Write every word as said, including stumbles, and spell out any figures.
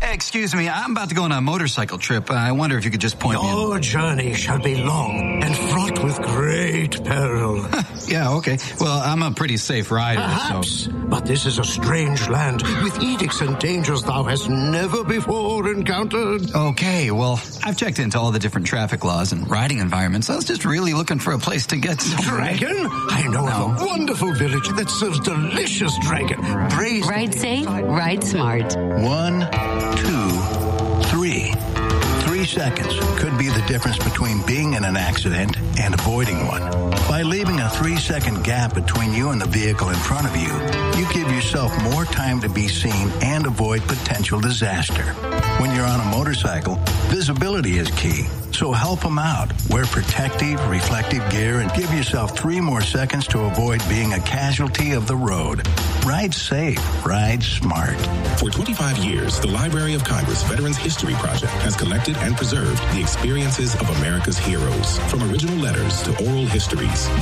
Excuse me, I'm about to go on a motorcycle trip. I wonder if you could just point me in. Your journey shall be long and fraught with great peril. Yeah, okay. Well, I'm a pretty safe rider, Perhaps, so... but this is a strange land with edicts and dangers thou hast never before encountered. Okay, well, I've checked into all the different traffic laws and riding environments. I was just really looking for a place to get... Dragon? I know No. of a wonderful village that serves delicious dragon. Braised Ride safe, ride smart. One, two, three. Three seconds could be the difference between being in an accident and avoiding one. By leaving a three-second gap between you and the vehicle in front of you, you give yourself more time to be seen and avoid potential disaster. When you're on a motorcycle, visibility is key. So help them out. Wear protective, reflective gear and give yourself three more seconds to avoid being a casualty of the road. Ride safe. Ride smart. For twenty-five years, the Library of Congress Veterans History Project has collected and preserved the experiences of America's heroes, from original letters to oral histories.